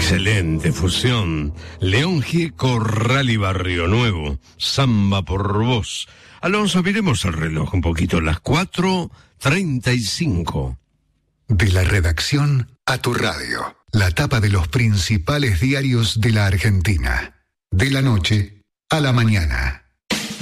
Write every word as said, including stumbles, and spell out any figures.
Excelente fusión. León Gieco, Rally Barrio Nuevo, Samba por Vos. Alonso, miremos el reloj un poquito, las cuatro treinta y cinco. De la redacción a tu radio, la tapa de los principales diarios de la Argentina. De la noche a la mañana.